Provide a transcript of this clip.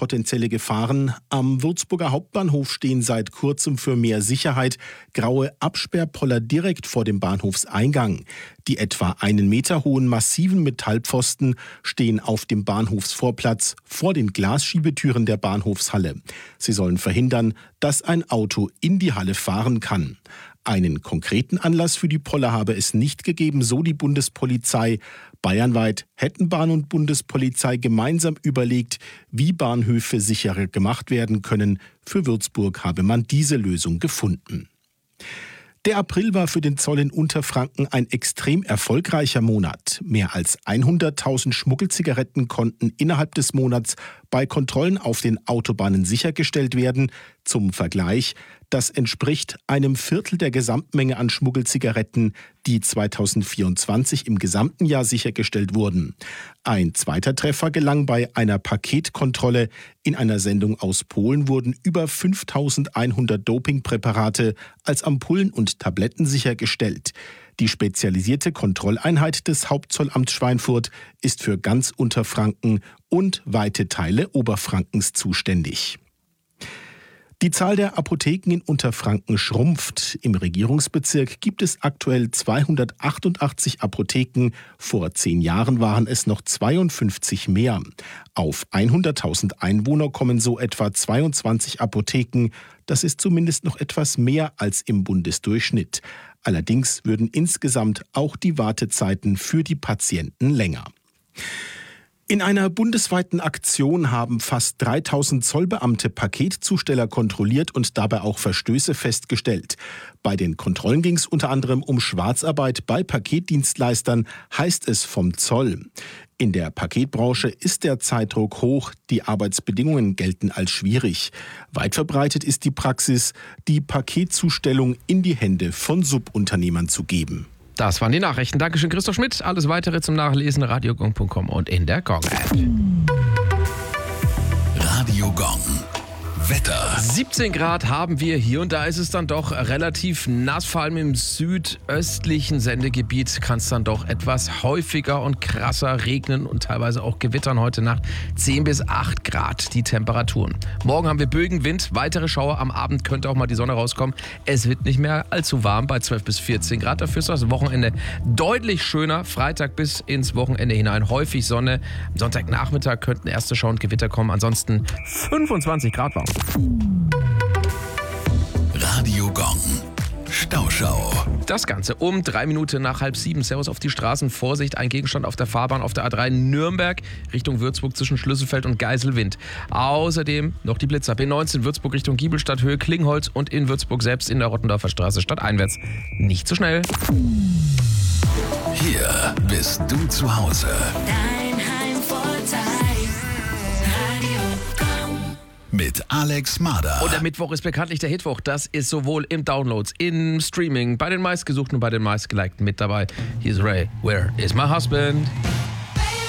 potenzielle Gefahren. Am Würzburger Hauptbahnhof stehen seit kurzem für mehr Sicherheit graue Absperrpoller direkt vor dem Bahnhofseingang. Die etwa 1 Meter hohen massiven Metallpfosten stehen auf dem Bahnhofsvorplatz vor den Glasschiebetüren der Bahnhofshalle. Sie sollen verhindern, dass ein Auto in die Halle fahren kann. Einen konkreten Anlass für die Poller habe es nicht gegeben, so die Bundespolizei. Bayernweit hätten Bahn und Bundespolizei gemeinsam überlegt, wie Bahnhöfe sicherer gemacht werden können. Für Würzburg habe man diese Lösung gefunden. Der April war für den Zoll in Unterfranken ein extrem erfolgreicher Monat. Mehr als 100.000 Schmuggelzigaretten konnten innerhalb des Monats bei Kontrollen auf den Autobahnen sichergestellt werden. Zum Vergleich, das entspricht einem Viertel der Gesamtmenge an Schmuggelzigaretten, die 2024 im gesamten Jahr sichergestellt wurden. Ein zweiter Treffer gelang bei einer Paketkontrolle. In einer Sendung aus Polen wurden über 5.100 Dopingpräparate als Ampullen und Tabletten sichergestellt. Die spezialisierte Kontrolleinheit des Hauptzollamts Schweinfurt ist für ganz Unterfranken und weite Teile Oberfrankens zuständig. Die Zahl der Apotheken in Unterfranken schrumpft. Im Regierungsbezirk gibt es aktuell 288 Apotheken. Vor 10 Jahren waren es noch 52 mehr. Auf 100.000 Einwohner kommen so etwa 22 Apotheken. Das ist zumindest noch etwas mehr als im Bundesdurchschnitt. Allerdings würden insgesamt auch die Wartezeiten für die Patienten länger. In einer bundesweiten Aktion haben fast 3.000 Zollbeamte Paketzusteller kontrolliert und dabei auch Verstöße festgestellt. Bei den Kontrollen ging es unter anderem um Schwarzarbeit bei Paketdienstleistern, heißt es vom Zoll. In der Paketbranche ist der Zeitdruck hoch, die Arbeitsbedingungen gelten als schwierig. Weit verbreitet ist die Praxis, die Paketzustellung in die Hände von Subunternehmern zu geben. Das waren die Nachrichten. Dankeschön, Christoph Schmidt. Alles Weitere zum Nachlesen radiogong.com und in der Gong-App. Radio Gong. Wetter. 17 Grad haben wir hier und da ist es dann doch relativ nass. Vor allem im südöstlichen Sendegebiet kann es dann doch etwas häufiger und krasser regnen und teilweise auch gewittern heute Nacht. 10 bis 8 Grad die Temperaturen. Morgen haben wir Bögenwind, weitere Schauer. Am Abend könnte auch mal die Sonne rauskommen. Es wird nicht mehr allzu warm bei 12 bis 14 Grad. Dafür ist das Wochenende deutlich schöner. Freitag bis ins Wochenende hinein häufig Sonne. Am Sonntagnachmittag könnten erste Schauer und Gewitter kommen. Ansonsten 25 Grad warm. Radio Gong. Stauschau. Das Ganze um 3 Minuten nach 6:30. Servus auf die Straßen. Vorsicht, ein Gegenstand auf der Fahrbahn auf der A3 Nürnberg Richtung Würzburg zwischen Schlüsselfeld und Geiselwind. Außerdem noch die Blitzer. B19 Würzburg Richtung Giebelstadt, Höhe Klingholz und in Würzburg selbst in der Rottendorfer Straße stadteinwärts. Nicht so schnell. Hier bist du zu Hause. Dein Heimvorteil. Radio Gong. Mit Alex Mader. Und der Mittwoch ist bekanntlich der Hitwoch. Das ist sowohl im Downloads, im Streaming, bei den meistgesuchten und bei den meistgelikten mit dabei. Hier ist Ray. Where is my husband?